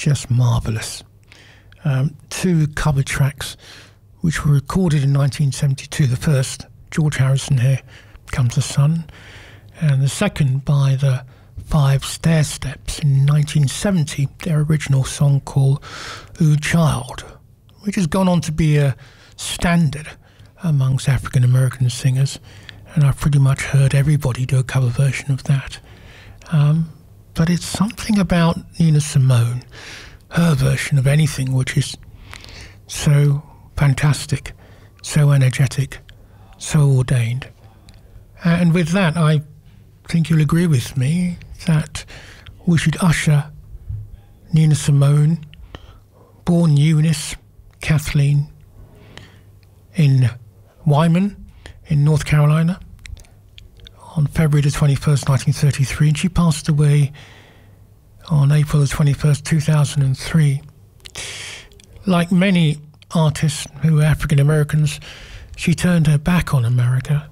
just marvellous. Two cover tracks which were recorded in 1972. The first, George Harrison, Here Comes the Sun, and the second by the Five Stairsteps in 1970, their original song called Ooh Child, which has gone on to be a standard amongst African American singers, and I've pretty much heard everybody do a cover version of that. But it's something about Nina Simone, her version of anything, which is so fantastic, so energetic, so ordained. And with that, I think you'll agree with me that we should usher Nina Simone, born Eunice Kathleen, in Wyman in North Carolina on February the 21st, 1933, and she passed away on April the 21st, 2003. Like many artists who were African Americans, she turned her back on America.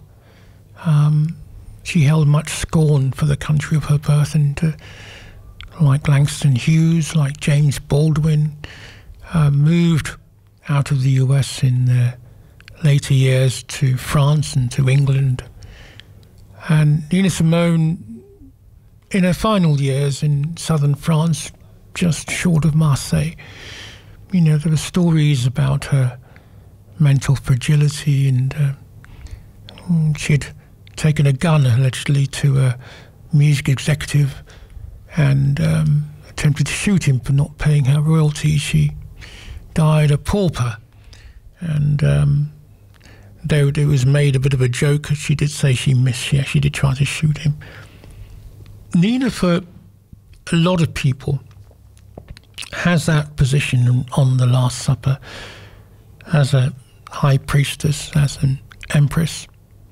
She held much scorn for the country of her birth, and like Langston Hughes, like James Baldwin, moved out of the US in their later years to France and to England. And Nina Simone, in her final years in southern France, just short of Marseille, there were stories about her mental fragility, and she'd taken a gun allegedly to a music executive and attempted to shoot him for not paying her royalties. She died a pauper, and though it was made a bit of a joke, she did say she actually did try to shoot him. Nina, for a lot of people, has that position on the Last Supper as a high priestess, as an empress,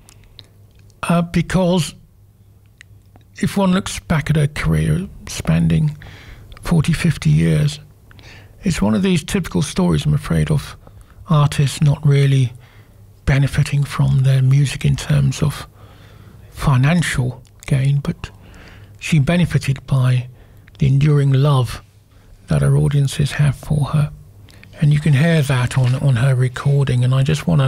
because if one looks back at her career spanning 40, 50 years, it's one of these typical stories, I'm afraid, of artists not really benefiting from their music in terms of financial gain, but she benefited by the enduring love that her audiences have for her. And you can hear that on her recording, and I just want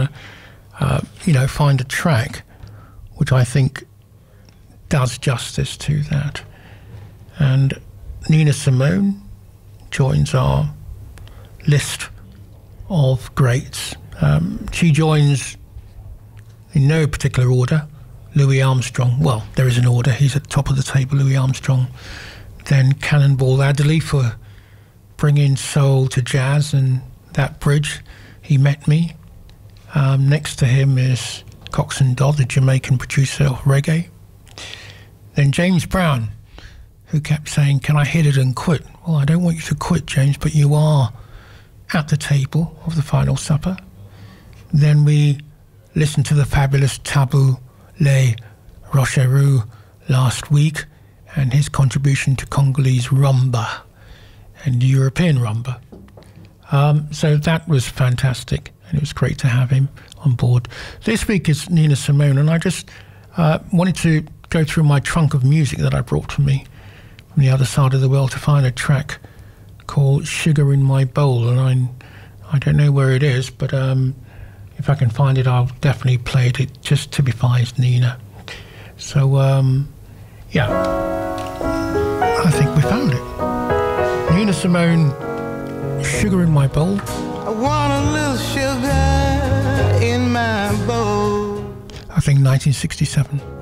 to find a track which I think does justice to that. And Nina Simone joins our list of greats. She joins, in no particular order, Louis Armstrong. Well, there is an order. He's at the top of the table, Louis Armstrong. Then Cannonball Adderley for bringing soul to jazz and that bridge, He Met Me. Next to him is Coxsone Dodd, the Jamaican producer of reggae. Then James Brown, who kept saying, "Can I hit it and quit?" Well, I don't want you to quit, James, but you are at the table of the Final Supper. Then we listened to the fabulous Tabu Ley Rochereau last week, and his contribution to Congolese rumba and European rumba. So that was fantastic, and it was great to have him on board. This week is Nina Simone, and I just wanted to go through my trunk of music that I brought for me from the other side of the world to find a track called Sugar in My Bowl, and I don't know where it is, but if I can find it, I'll definitely play it. It just typifies Nina. So, yeah, I think we found it. Nina Simone, Sugar in My Bowl. I want a little sugar in my bowl. I think 1967.